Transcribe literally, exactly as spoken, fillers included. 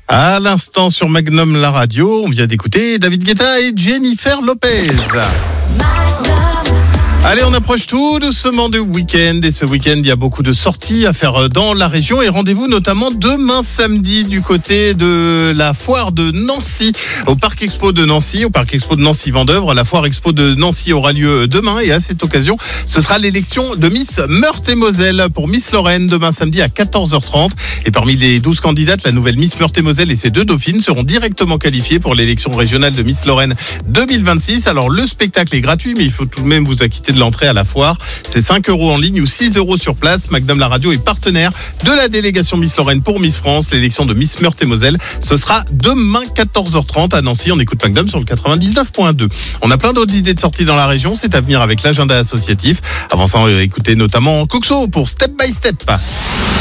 À l'instant sur Magnum la radio, on vient d'écouter David Guetta et Jennifer Lopez. Allez, on approche tout doucement du week-end et ce week-end, il y a beaucoup de sorties à faire dans la région et rendez-vous notamment demain samedi du côté de la foire de Nancy, au Parc Expo de Nancy, au Parc Expo de Nancy-Vendeuvre. La foire Expo de Nancy aura lieu demain et à cette occasion, ce sera l'élection de Miss Meurthe-et-Moselle pour Miss Lorraine demain samedi à quatorze heures trente. Et parmi les douze candidates, la nouvelle Miss Meurthe-et-Moselle et ses deux dauphines seront directement qualifiées pour l'élection régionale de Miss Lorraine deux mille vingt-six. Alors le spectacle est gratuit, mais il faut tout de même vous acquitter de l'entrée à la foire. C'est cinq euros en ligne ou six euros sur place. Magnum la radio est partenaire de la délégation Miss Lorraine pour Miss France. L'élection de Miss Meurthe-et-Moselle, ce sera demain quatorze heures trente à Nancy. On écoute Magnum sur le quatre-vingt-dix-neuf point deux. On a plein d'autres idées de sorties dans la région. C'est à venir avec l'agenda associatif. Avant ça, on va écouter notamment Coxo pour Step by Step.